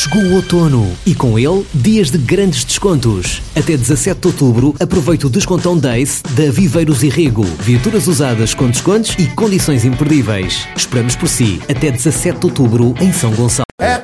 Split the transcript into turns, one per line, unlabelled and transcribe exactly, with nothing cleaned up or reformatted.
Chegou o outono e com ele dias de grandes descontos. Até dezassete de outubro aproveite o descontão Days da Viveiros e Rego. Viaturas usadas com descontos e condições imperdíveis. Esperamos por si até dezassete de outubro em São Gonçalo.